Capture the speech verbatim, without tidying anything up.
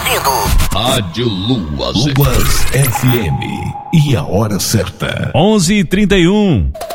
ouvindo Rádio Luas, Luas F M. E a hora certa: onze e trinta e um.